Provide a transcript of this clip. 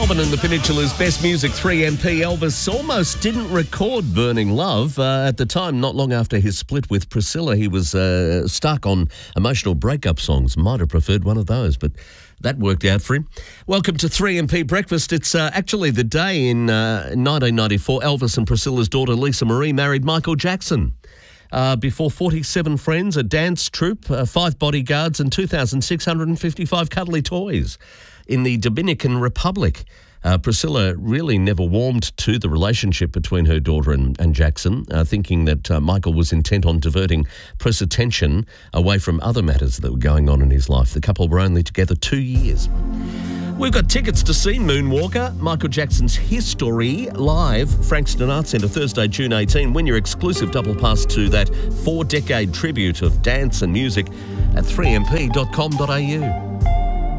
Melbourne and the Peninsula's best music, 3MP. Elvis almost didn't record Burning Love. At the time, not long after his split with Priscilla, he was stuck on emotional breakup songs. Might have preferred one of those, but that worked out for him. Welcome to 3MP Breakfast. It's actually the day in 1994 Elvis and Priscilla's daughter Lisa Marie married Michael Jackson. Before 47 friends, a dance troupe, 5 bodyguards and 2,655 cuddly toys. In the Dominican Republic, Priscilla really never warmed to the relationship between her daughter and Jackson, thinking that Michael was intent on diverting press attention away from other matters that were going on in his life. The couple were only together 2 years. We've got tickets to see Moonwalker, Michael Jackson's History, live, Frankston Arts Centre, Thursday, June 18. Win your exclusive double pass to that 4-decade tribute of dance and music at 3mp.com.au.